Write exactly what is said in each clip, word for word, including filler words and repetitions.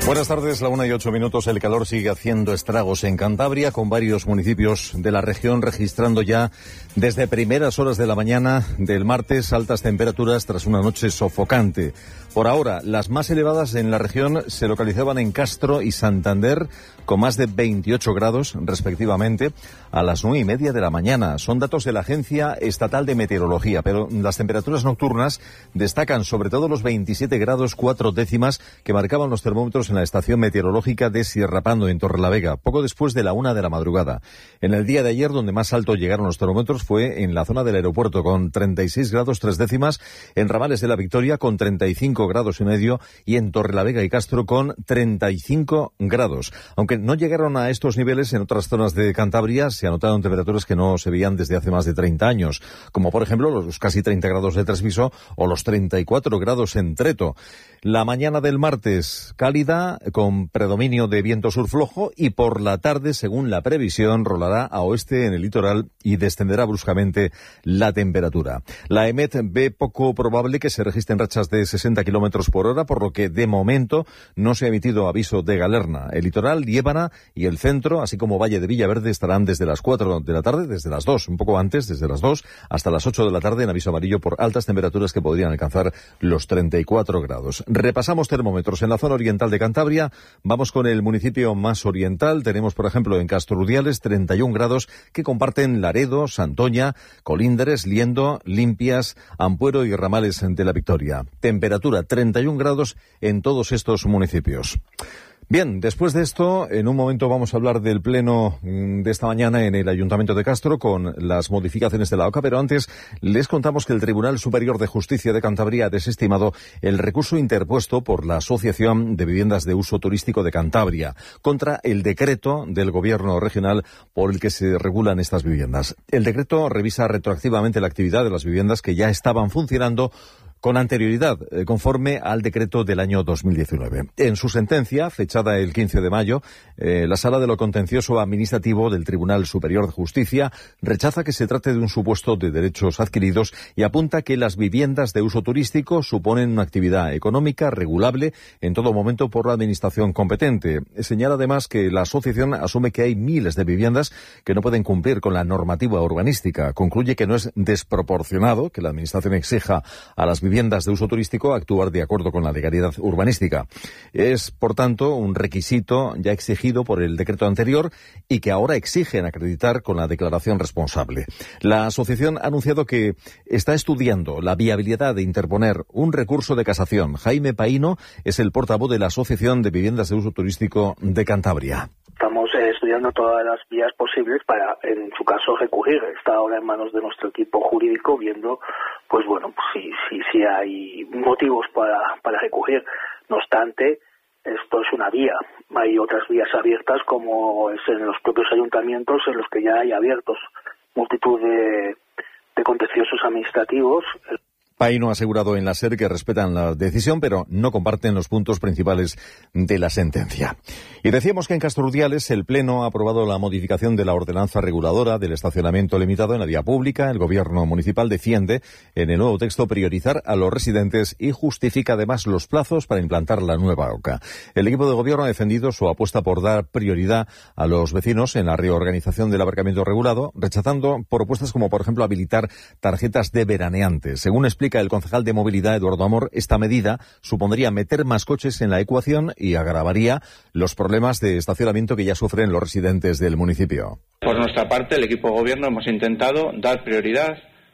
Buenas tardes, la una y ocho minutos. El calor sigue haciendo estragos en Cantabria, con varios municipios de la región registrando ya desde primeras horas de la mañana del martes altas temperaturas tras una noche sofocante. Por ahora, las más elevadas en la región se localizaban en Castro y Santander, con más de veintiocho grados respectivamente a las nueve y media de la mañana. Son datos de la Agencia Estatal de Meteorología, pero las temperaturas nocturnas destacan sobre todo los veintisiete grados cuatro décimas que marcaban los termómetros en la estación meteorológica de Sierrapando, en Torrelavega, poco después de la una de la madrugada. En el día de ayer, donde más alto llegaron los termómetros fue en la zona del aeropuerto, con treinta y seis grados tres décimas, en Ramales de la Victoria con treinta y cinco grados y medio y en Torrelavega y Castro con treinta y cinco grados. Aunque no llegaron a estos niveles en otras zonas de Cantabria, se anotaron temperaturas que no se veían desde hace más de treinta años, como por ejemplo los casi treinta grados de Tresviso o los treinta y cuatro grados en Treto. La mañana del martes cálida, con predominio de viento sur flojo, y por la tarde, según la previsión, rolará a oeste en el litoral y descenderá bruscamente la temperatura. La EMET ve poco probable que se registren rachas de sesenta kilómetros por hora, por lo que de momento no se ha emitido aviso de galerna. El litoral, Liébana y el centro, así como Valle de Villaverde, estarán desde las cuatro de la tarde, desde las dos, un poco antes, desde las dos hasta las ocho de la tarde en aviso amarillo por altas temperaturas que podrían alcanzar los treinta y cuatro grados. Repasamos termómetros en la zona oriental de Cantabria. Vamos con el municipio más oriental. Tenemos, por ejemplo, en Castrudiales treinta y un grados que comparten Laredo, Santoña, Colíndres, Liendo, Limpias, Ampuero y Ramales de la Victoria. Temperatura treinta y un grados en todos estos municipios. Bien, después de esto, en un momento vamos a hablar del pleno de esta mañana en el Ayuntamiento de Castro con las modificaciones de la O C A, pero antes les contamos que el Tribunal Superior de Justicia de Cantabria ha desestimado el recurso interpuesto por la Asociación de Viviendas de Uso Turístico de Cantabria contra el decreto del Gobierno regional por el que se regulan estas viviendas. El decreto revisa retroactivamente la actividad de las viviendas que ya estaban funcionando con anterioridad, eh, conforme al decreto del año dos mil diecinueve. En su sentencia, fechada el quince de mayo, eh, la Sala de lo Contencioso Administrativo del Tribunal Superior de Justicia rechaza que se trate de un supuesto de derechos adquiridos y apunta que las viviendas de uso turístico suponen una actividad económica regulable en todo momento por la Administración competente. Señala además que la asociación asume que hay miles de viviendas que no pueden cumplir con la normativa urbanística. Concluye que no es desproporcionado que la Administración exija a las viviendas de uso turístico actuar de acuerdo con la legalidad urbanística. Es, por tanto, un requisito ya exigido por el decreto anterior y que ahora exigen acreditar con la declaración responsable. La asociación ha anunciado que está estudiando la viabilidad de interponer un recurso de casación. Jaime Paíno es el portavoz de la Asociación de Viviendas de Uso Turístico de Cantabria. Estamos eh, estudiando todas las vías posibles para, en su caso, recurrir. Está ahora en manos de nuestro equipo jurídico viendo, pues bueno, pues si, si, si hay motivos para, para recurrir. No obstante, esto es una vía. Hay otras vías abiertas, como es en los propios ayuntamientos, en los que ya hay abiertos multitud de, de contenciosos administrativos. Paíno ha asegurado en la SER que respetan la decisión, pero no comparten los puntos principales de la sentencia. Y decíamos que en Castrudiales el Pleno ha aprobado la modificación de la ordenanza reguladora del estacionamiento limitado en la vía pública. El Gobierno municipal defiende en el nuevo texto priorizar a los residentes y justifica además los plazos para implantar la nueva O C A. El equipo de Gobierno ha defendido su apuesta por dar prioridad a los vecinos en la reorganización del aparcamiento regulado, rechazando propuestas como, por ejemplo, habilitar tarjetas de veraneantes. Según explica el concejal de Movilidad, Eduardo Amor, esta medida supondría meter más coches en la ecuación y agravaría los problemas de estacionamiento que ya sufren los residentes del municipio. Por nuestra parte, el equipo de gobierno hemos intentado dar prioridad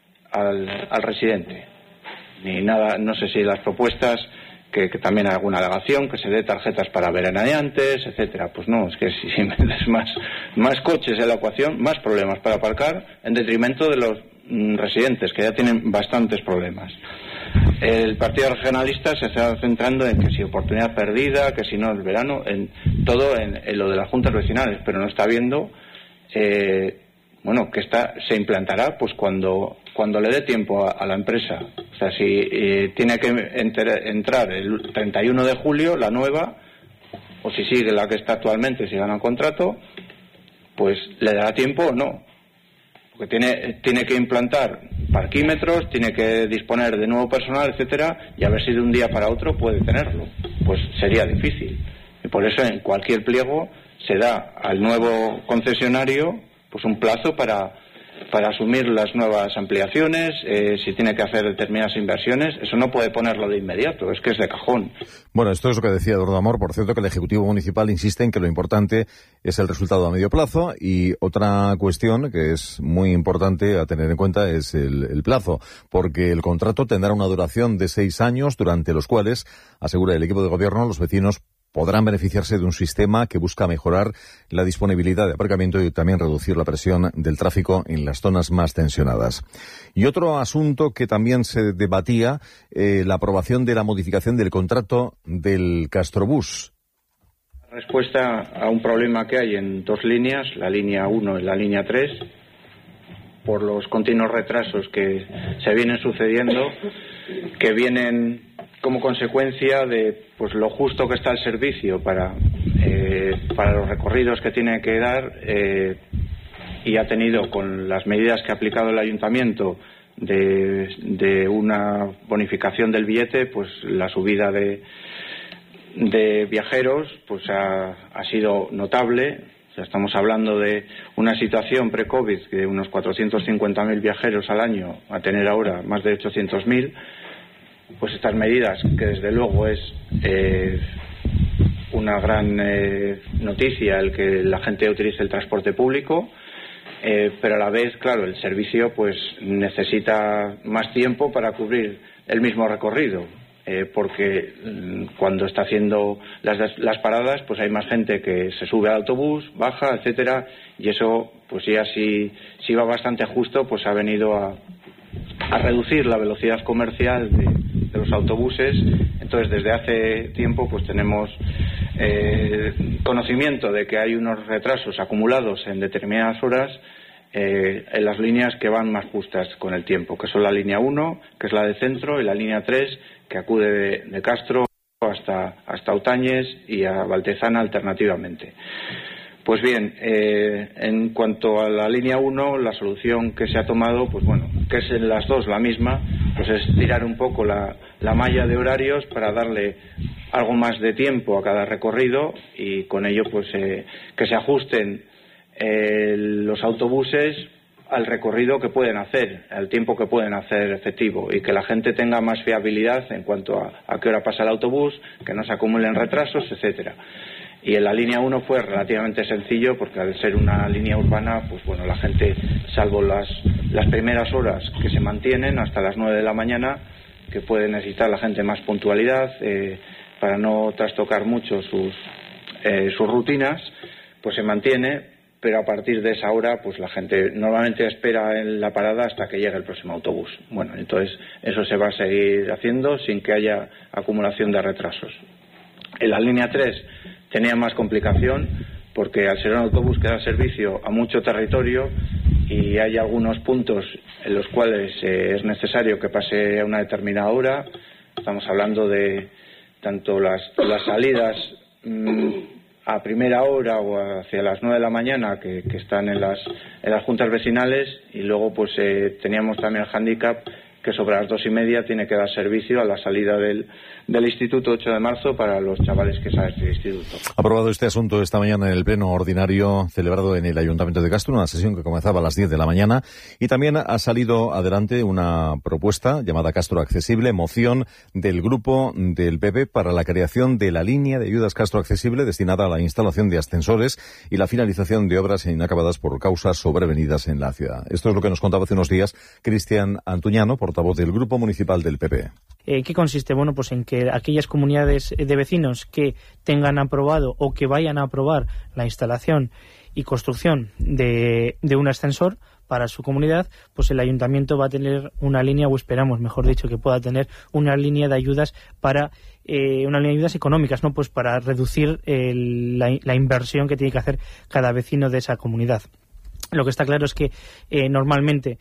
al, al residente. Ni nada, no sé si las propuestas, que, que también hay alguna alegación, que se dé tarjetas para veraneantes, etcétera. Pues no, es que si, si metes más, más coches en la ecuación, más problemas para aparcar, en detrimento de los residentes, que ya tienen bastantes problemas. El Partido Regionalista se está centrando en que si oportunidad perdida, que si no el verano, en todo en, en lo de las juntas vecinales, pero no está viendo eh, bueno, que está, se implantará pues cuando cuando le dé tiempo a, a la empresa. O sea, si eh, tiene que enter, entrar el treinta y uno de julio la nueva, o si sigue la que está actualmente, si gana un contrato, pues le dará tiempo o no. Porque tiene, tiene que implantar parquímetros, tiene que disponer de nuevo personal, etcétera, y a ver si de un día para otro puede tenerlo. Pues sería difícil. Y por eso en cualquier pliego se da al nuevo concesionario pues un plazo para para asumir las nuevas ampliaciones, eh, si tiene que hacer determinadas inversiones. Eso no puede ponerlo de inmediato, es que es de cajón. Bueno, esto es lo que decía Eduardo Amor. Por cierto, que el Ejecutivo Municipal insiste en que lo importante es el resultado a medio plazo, y otra cuestión que es muy importante a tener en cuenta es el, el plazo, porque el contrato tendrá una duración de seis años, durante los cuales, asegura el equipo de gobierno, los vecinos podrán beneficiarse de un sistema que busca mejorar la disponibilidad de aparcamiento y también reducir la presión del tráfico en las zonas más tensionadas. Y otro asunto que también se debatía, eh, la aprobación de la modificación del contrato del Castrobús. Respuesta a un problema que hay en dos líneas, la línea uno y la línea tres, por los continuos retrasos que se vienen sucediendo, que vienen como consecuencia de pues lo justo que está el servicio para eh, para los recorridos que tiene que dar, eh, y ha tenido, con las medidas que ha aplicado el ayuntamiento de, de una bonificación del billete, pues la subida de de viajeros pues ha, ha sido notable. O sea, estamos hablando de una situación pre-COVID de unos cuatrocientos cincuenta mil viajeros al año a tener ahora más de ochocientos mil. Pues estas medidas, que desde luego es eh, una gran eh, noticia el que la gente utilice el transporte público, eh, pero a la vez, claro, el servicio pues necesita más tiempo para cubrir el mismo recorrido, eh, porque cuando está haciendo las, las paradas, pues hay más gente que se sube al autobús, baja, etcétera, y eso, pues ya si, si va bastante justo, pues ha venido a, a reducir la velocidad comercial de, de los autobuses. Entonces, desde hace tiempo pues tenemos eh, conocimiento de que hay unos retrasos acumulados en determinadas horas eh, en las líneas que van más justas con el tiempo, que son la línea uno, que es la de centro, y la línea tres, que acude de, de Castro hasta, hasta Otañes y a Valtezana alternativamente. Pues bien, eh, en cuanto a la línea uno, la solución que se ha tomado, pues bueno, que es en las dos la misma, pues es tirar un poco la, la malla de horarios para darle algo más de tiempo a cada recorrido, y con ello pues eh, que se ajusten eh, los autobuses al recorrido que pueden hacer, al tiempo que pueden hacer efectivo, y que la gente tenga más fiabilidad en cuanto a, a qué hora pasa el autobús, que no se acumulen retrasos, etcétera. Y en la línea uno fue relativamente sencillo, porque al ser una línea urbana, pues bueno, la gente, salvo las, las primeras horas que se mantienen hasta las nueve de la mañana, que puede necesitar la gente más puntualidad eh, para no trastocar mucho sus, eh, sus rutinas, pues se mantiene, pero a partir de esa hora, pues la gente normalmente espera en la parada hasta que llegue el próximo autobús. Bueno, entonces eso se va a seguir haciendo sin que haya acumulación de retrasos. En la línea tres tenía más complicación, porque al ser un autobús que da servicio a mucho territorio y hay algunos puntos en los cuales eh, es necesario que pase a una determinada hora, estamos hablando de tanto las, las salidas mmm, a primera hora o hacia las nueve de la mañana, que, que están en las, en las juntas vecinales, y luego pues eh, teníamos también el hándicap que sobre las dos y media tiene que dar servicio a la salida del, del Instituto ocho de marzo para los chavales que salen del instituto. Aprobado este asunto esta mañana en el pleno ordinario celebrado en el Ayuntamiento de Castro, una sesión que comenzaba a las diez de la mañana, y también ha salido adelante una propuesta llamada Castro Accesible, moción del grupo del P P para la creación de la línea de ayudas Castro Accesible destinada a la instalación de ascensores y la finalización de obras inacabadas por causas sobrevenidas en la ciudad. Esto es lo que nos contaba hace unos días Cristian Antuñano, portavoz del Grupo Municipal del P P. Eh, ¿Qué consiste? Bueno, pues en que aquellas comunidades de vecinos que tengan aprobado o que vayan a aprobar la instalación y construcción de, de un ascensor para su comunidad, pues el ayuntamiento va a tener una línea, o esperamos, mejor dicho, que pueda tener una línea de ayudas para eh, una línea de ayudas económicas, ¿no? Pues para reducir el, la, la inversión que tiene que hacer cada vecino de esa comunidad. Lo que está claro es que eh, normalmente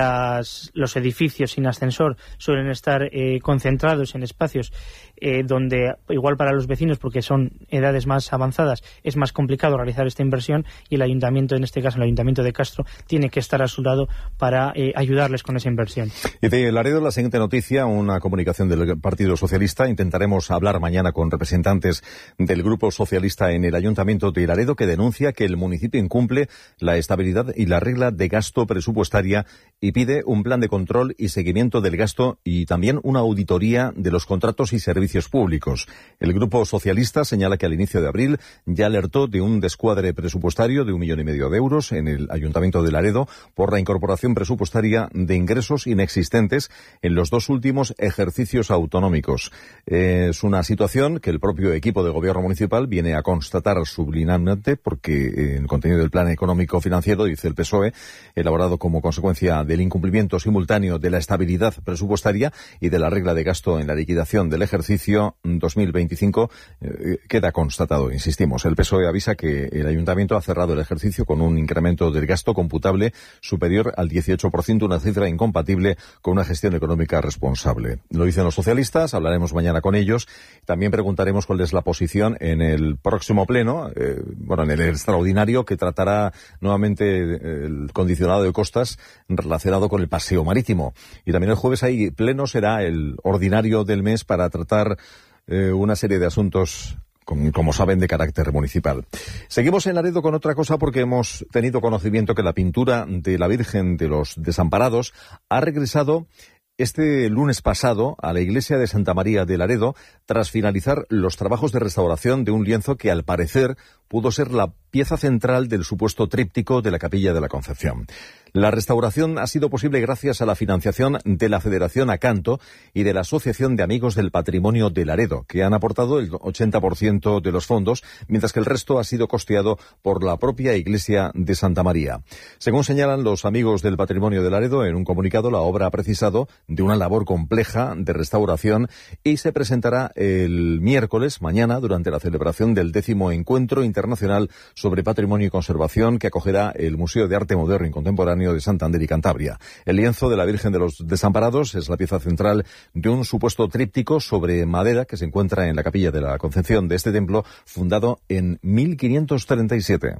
las, los edificios sin ascensor suelen estar eh, concentrados en espacios eh, donde, igual para los vecinos, porque son edades más avanzadas, es más complicado realizar esta inversión, y el ayuntamiento, en este caso el ayuntamiento de Castro, tiene que estar a su lado para eh, ayudarles con esa inversión. Y de Laredo, la siguiente noticia, una comunicación del Partido Socialista. Intentaremos hablar mañana con representantes del Grupo Socialista en el Ayuntamiento de Laredo, que denuncia que el municipio incumple la estabilidad y la regla de gasto presupuestaria y pide un plan de control y seguimiento del gasto y también una auditoría de los contratos y servicios públicos. El Grupo Socialista señala que al inicio de abril ya alertó de un descuadre presupuestario de un millón y medio de euros en el Ayuntamiento de Laredo por la incorporación presupuestaria de ingresos inexistentes en los dos últimos ejercicios autonómicos. Es una situación que el propio equipo de gobierno municipal viene a constatar subliminalmente, porque el contenido del plan económico financiero, dice el P S O E, elaborado como consecuencia del incumplimiento simultáneo de la estabilidad presupuestaria y de la regla de gasto en la liquidación del ejercicio dos mil veinticinco, eh, queda constatado. Insistimos, el P S O E avisa que el Ayuntamiento ha cerrado el ejercicio con un incremento del gasto computable superior al dieciocho por ciento, una cifra incompatible con una gestión económica responsable. Lo dicen los socialistas, hablaremos mañana con ellos. También preguntaremos cuál es la posición en el próximo pleno, eh, bueno, en el extraordinario, que tratará nuevamente el condicionado de costas relacionado con el paseo marítimo. Y también el jueves hay pleno, será el ordinario del mes para tratar eh, una serie de asuntos, como saben, de carácter municipal. Seguimos en Laredo con otra cosa, porque hemos tenido conocimiento que la pintura de la Virgen de los Desamparados ha regresado este lunes pasado a la iglesia de Santa María de Laredo, tras finalizar los trabajos de restauración de un lienzo que, al parecer, pudo ser la pieza central del supuesto tríptico de la Capilla de la Concepción. La restauración ha sido posible gracias a la financiación de la Federación Acanto y de la Asociación de Amigos del Patrimonio de Laredo, que han aportado el ochenta por ciento de los fondos, mientras que el resto ha sido costeado por la propia iglesia de Santa María. Según señalan los Amigos del Patrimonio de Laredo, en un comunicado, la obra ha precisado de una labor compleja de restauración y se presentará el miércoles, mañana, durante la celebración del décimo Encuentro Internacional sobre Patrimonio y Conservación, que acogerá el Museo de Arte Moderno y Contemporáneo de Santander y Cantabria. El lienzo de la Virgen de los Desamparados es la pieza central de un supuesto tríptico sobre madera que se encuentra en la Capilla de la Concepción de este templo, fundado en mil quinientos treinta y siete.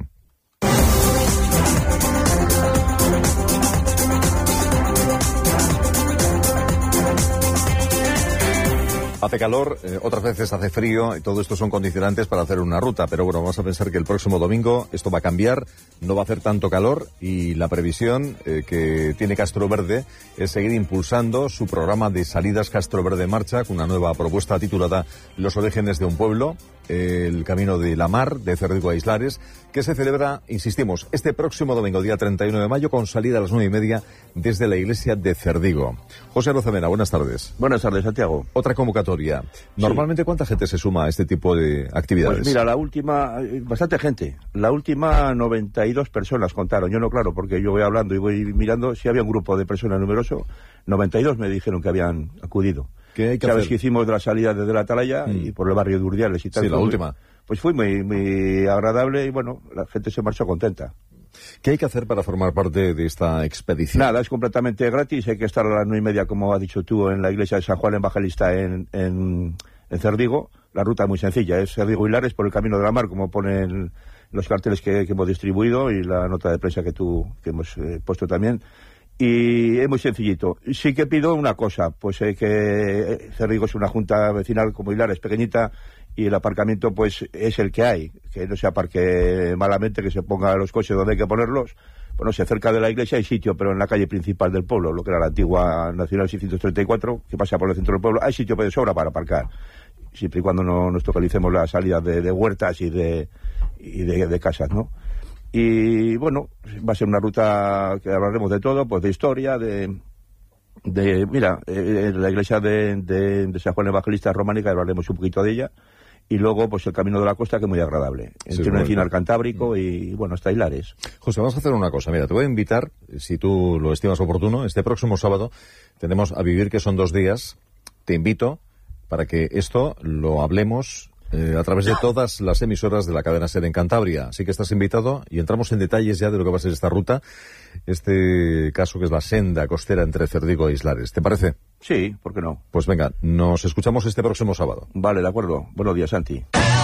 Hace calor, eh, otras veces hace frío, y todo esto son condicionantes para hacer una ruta, pero bueno, vamos a pensar que el próximo domingo esto va a cambiar, no va a hacer tanto calor, y la previsión eh, que tiene Castro Verde es seguir impulsando su programa de salidas Castro Verde en Marcha, con una nueva propuesta titulada Los orígenes de un pueblo, el Camino de la Mar, de Cerdigo a Islares, que se celebra, insistimos, este próximo domingo, día treinta y nueve de mayo, con salida a las nueve y media desde la iglesia de Cerdigo. José Arozamena, buenas tardes. Buenas tardes, Santiago. Otra convocatoria. Normalmente, sí. ¿Cuánta gente se suma a este tipo de actividades? Pues mira, la última, bastante gente. La última, noventa y dos personas contaron. Yo no, claro, porque yo voy hablando y voy mirando. Si había un grupo de personas numeroso, noventa y dos me dijeron que habían acudido. ¿Qué hay que Sabes hacer? que hicimos de la salida desde la Atalaya mm. y por el barrio de Urdiales y tal. Sí, la muy, última. Pues fue muy, muy agradable y bueno, la gente se marchó contenta. ¿Qué hay que hacer para formar parte de esta expedición? Nada, es completamente gratis. Hay que estar a las nueve y media, como has dicho tú, en la iglesia de San Juan Evangelista en, en, en Cerdigo. La ruta es muy sencilla, es Cerdigo Hilares por el Camino de la Mar, como ponen los carteles que, que hemos distribuido y la nota de prensa que tú que hemos eh, puesto también. Y es muy sencillito. Sí que pido una cosa, pues eh, que Cerdigo es una junta vecinal como Hilares, pequeñita, y el aparcamiento pues es el que hay, que no se aparque malamente, que se ponga los coches donde hay que ponerlos. Bueno, si cerca de la iglesia hay sitio, pero en la calle principal del pueblo, lo que era la antigua Nacional seiscientos treinta y cuatro, que pasa por el centro del pueblo, hay sitio de sobra para aparcar, siempre y cuando no nos tocalicemos las salidas de, de huertas y de, y de, de casas, ¿no? Y bueno, va a ser una ruta que hablaremos de todo, pues de historia, de... de mira, eh, la iglesia de, de, de San Juan Evangelista románica, hablaremos un poquito de ella, y luego pues el Camino de la Costa, que es muy agradable, entre sí, un encinar cantábrico y bueno, hasta Hilares. José, vamos a hacer una cosa, mira, te voy a invitar, si tú lo estimas oportuno, este próximo sábado tenemos A Vivir, que son dos días, te invito para que esto lo hablemos eh, a través de todas las emisoras de la cadena SER en Cantabria. Así que estás invitado y entramos en detalles ya de lo que va a ser esta ruta, este caso que es la senda costera entre Cerdigo e Islares. ¿Te parece? Sí, ¿por qué no? Pues venga, nos escuchamos este próximo sábado. Vale, de acuerdo. Buenos días, Santi.